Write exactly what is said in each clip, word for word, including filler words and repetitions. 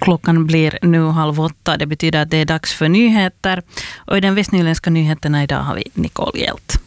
Klockan blir nu halv åtta. Det betyder att det är dags för nyheter. Och i den västnyländska nyheterna idag har vi Nicole Hjelt.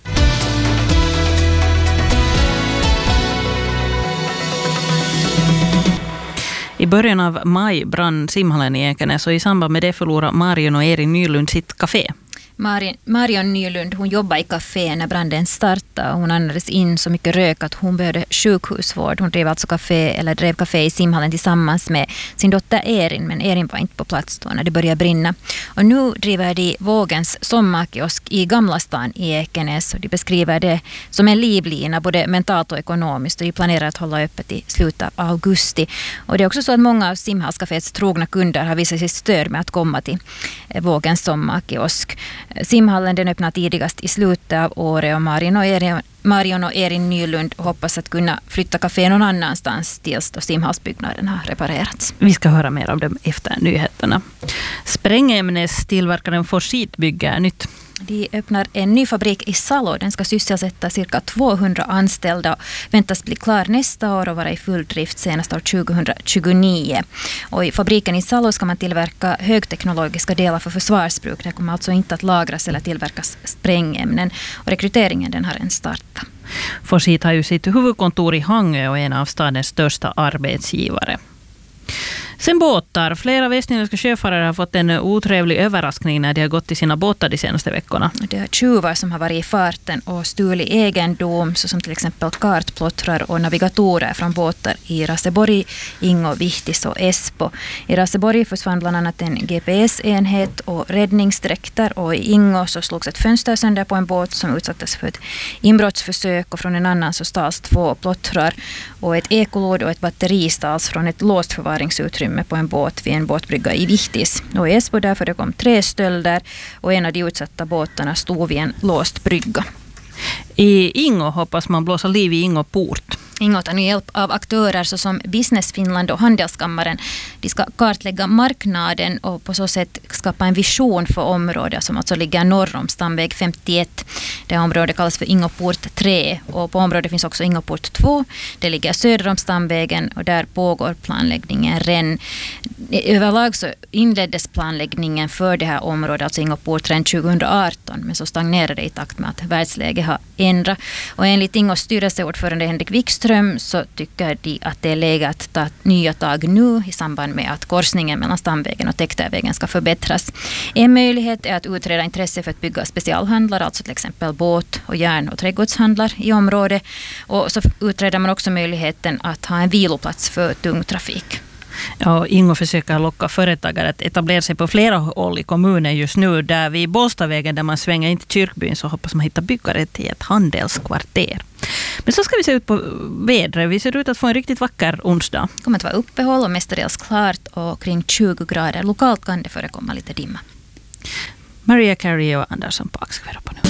I början av maj brann simhallen i Ekenäs och i samband med det förlorade Marion och Erin Nylund sitt café. Marion, Marion Nylund, hon jobbade i café när branden startade. Hon andades in så mycket rök att hon behövde sjukhusvård. Hon drev alltså café, eller drev café i simhallen tillsammans med sin dotter Erin, men Erin var inte på plats då när det började brinna. Och nu driver de Vågens sommarkiosk i Gamla stan i Ekenäs och de beskriver det som en livlina både mentalt och ekonomiskt, och de planerar att hålla öppet i slutet av augusti. Och det är också så att många av simhallscafés trogna kunder har visat sitt stöd med att komma till Vågens sommarkiosk. Simhallen den öppnar tidigast i slutet av året och Marion och Erin, Marion och Erin Nylund hoppas att kunna flytta café någon annanstans tills då simhallsbyggnaden har reparerats. Vi ska höra mer om dem efter nyheterna. Sprängämnestillverkaren Forsit bygger nytt. De öppnar en ny fabrik i Salo. Den ska sysselsätta cirka tvåhundra anställda och väntas bli klar nästa år och vara i full drift senast år tjugohundratjugonio. Och i fabriken i Salo ska man tillverka högteknologiska delar för försvarsbruk. Det kommer alltså inte att lagras eller tillverkas sprängämnen. Och rekryteringen den har en startat. Forsit har ju sitt huvudkontor i Hangö och är en av stadens största arbetsgivare. Sen båtar. Flera västnyländska sjöfarare har fått en otrevlig överraskning när de har gått till sina båtar de senaste veckorna. Det är tjuvar som har varit i farten och stulit egendom, såsom till exempel kartplottrar och navigatorer från båtar i Raseborg, Ingo, Vihtis och Esbo. I Raseborg försvann bland annat en G P S-enhet och räddningsdräkter, och i Ingo så slogs ett fönster sönder på en båt som utsattes för ett inbrottsförsök, och från en annan så stals två plottrar och ett ekolod och ett batteri stals från ett låst förvaringsutrymme på en båt vid en båtbrygga i Vihtis. Och i Esbo därför det kom tre stölder och en av de utsatta båtarna stod vid en låst brygga. I Ingo hoppas man blåsa liv i Ingo port. Ingo tar nu hjälp av aktörer såsom Business Finland och Handelskammaren. De ska kartlägga marknaden och på så sätt skapa en vision för området som alltså ligger norr om Stamväg femtioett. Det området kallas för Ingoport tre, och på området finns också Ingoport två. Det ligger söder om Stamvägen och där pågår planläggningen redan. Överlag så inleddes planläggningen för det här området, alltså Ingoport redan tjugohundraarton, men så stagnerade det i takt med att världsläget har ändrat. Och enligt Ingos styrelseordförande Henrik Wikström så tycker de att det är läge att ta nya tag nu i samband med att korsningen mellan Stamvägen och Täktervägen ska förbättras. En möjlighet är att utreda intresse för att bygga specialhandlar, alltså till exempel båt- och järn- och trädgårdshandlar i området. Och så utreder man också möjligheten att ha en viloplats för tung trafik. Ja, Ingo försöker locka företagare att etablera sig på flera håll i kommunen just nu. Där vid Bålstavägen där man svänger in till kyrkbyn så hoppas man hitta byggare till ett handelskvarter. Men så ska vi se ut på vädret. Vi ser ut att få en riktigt vacker onsdag. Det kommer att vara uppehåll och mestadels klart och kring tjugo grader. Lokalt kan det förekomma lite dimma. Maria Carey och Andersson Park ska vi på nu.